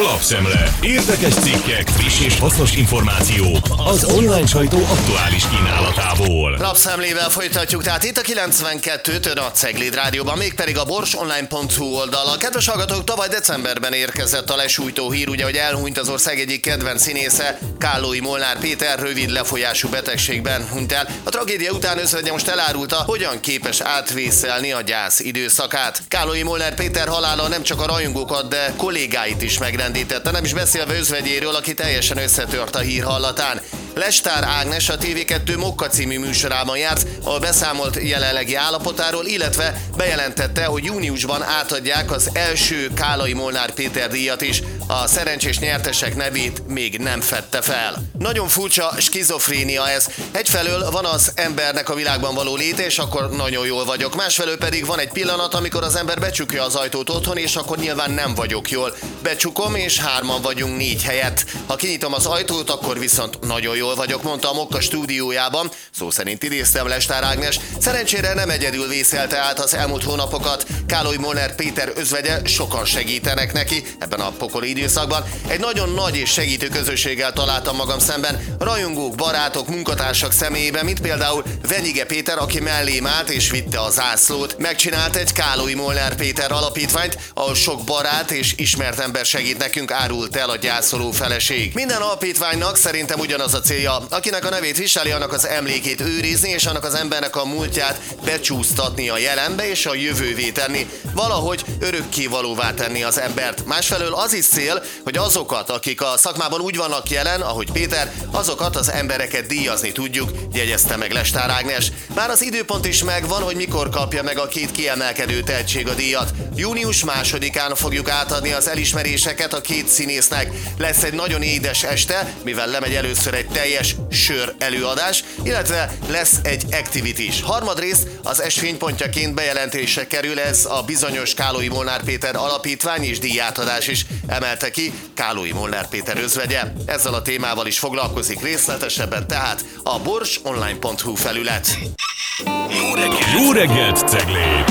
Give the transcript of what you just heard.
Lapszemle. Érdekes cikkek, friss és hasznos információk az online sajtó aktuális kínálatából. Lapszemlével folytatjuk, tehát itt a 92-től a Cegléd Rádióban, mégpedig a borsonline.hu oldalon. Kedves hallgatók, tavaly decemberben érkezett a lesújtó hír, ugye, hogy elhunyt az ország egyik kedvenc színésze, Kállói Molnár Péter, rövid lefolyású betegségben hunyt el. A tragédia után özvegye most elárulta, hogyan képes átvészelni a gyász időszakát. Kállói Molnár Péter halála nem csak a rajongókat, de kollégáit is megrendítette, nem is beszélve özvegyéről, aki teljesen összetört a hír hallatán. Lestár Ágnes a TV2 Mokka című műsorában járt, ahol beszámolt jelenlegi állapotáról, illetve bejelentette, hogy júniusban átadják az első Kállói Molnár Péter díjat is. A szerencsés nyertesek nevét még nem fedte fel. Nagyon furcsa skizofrénia ez. Egyfelől van az embernek a világban való léte, és akkor nagyon jól vagyok. Másfelől pedig van egy pillanat, amikor az ember becsukja az ajtót otthon, és akkor nyilván nem vagyok jól. Becsukom, és 3-an vagyunk 4 helyett. Ha kinyitom az ajtót, akkor viszont nagyon jól vagyok, mondta a Mokka stúdiójában. Szó szerint idéztem Lestár Ágnes. Szerencsére nem egyedül vészelte át az elmúlt hónapokat. Kállói Molnár Péter özvegye, sokan segítenek neki ebben a pokoli időszakban. Egy nagyon nagy és segítő közösséggel találtam magam szemben, rajongók, barátok, munkatársak személyében, mint például Venyige Péter, aki mellém állt és vitte a zászlót. Megcsinált egy Kállói Molnár Péter alapítványt, ahol sok barát és ismert ember segít nekünk, árult el a gyászoló feleség. Minden alapítványnak szerintem ugyanaz a célja, akinek a nevét viseli, annak az emlékét őrizni, és annak az embernek a múltját becsúsztatni a jelenbe és a jövővé tenni. Valahogy örökkévalóvá tenni az embert. Másfelől az is cél, hogy azokat, akik a szakmában úgy vannak jelen, ahogy Péter, azokat az embereket díjazni tudjuk, jegyezte meg Lestár Ágnes. Már az időpont is megvan, hogy mikor kapja meg a 2 kiemelkedő tehetség a díjat. Június 2-án fogjuk átadni az elismeréseket a 2 színésznek. Lesz egy nagyon édes este, mivel lemegy először egy teljes sör előadás, illetve lesz egy activity is. Harmadrészt az esfénypontjaként bejelentése kerül ez a bizonyos Kállói Molnár Péter alapítvány és díjátadás is, emelte ki Kállói Molnár Péter özvegye. Ezzel a témával is foglalkozik részletesebben tehát a borsonline.hu felület. Jó reggelt, Cegléd!